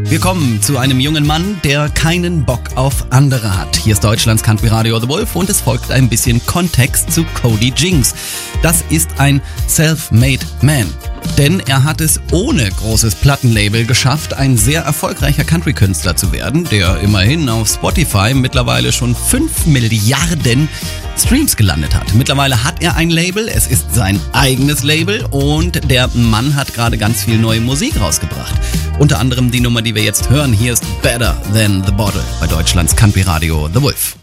Wir kommen zu einem jungen Mann, der keinen Bock auf andere hat. Hier ist Deutschlands Country Radio The Wolf und es folgt ein bisschen Kontext zu Cody Jinks. Das ist ein Self-Made Man. Denn er hat es ohne großes Plattenlabel geschafft, ein sehr erfolgreicher Country-Künstler zu werden, der immerhin auf Spotify mittlerweile schon 5 Milliarden Streams gelandet hat. Mittlerweile hat er ein Label, es ist sein eigenes Label und der Mann hat gerade ganz viel neue Musik rausgebracht. Unter anderem die Nummer, die wir jetzt hören, hier ist Better Than The Bottle bei Deutschlands Country Radio The Wolf.